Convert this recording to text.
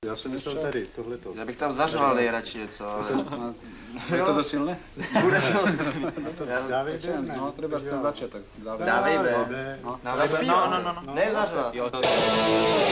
Já jsem myslel tady, tohleto. Já bych tam zařval nejradši něco, ale... Je to dost silné? Bude to silné. Dávej B. No, treba s tým začať, tak Dávej B. B. Zaspívat. No. Ne zařvat.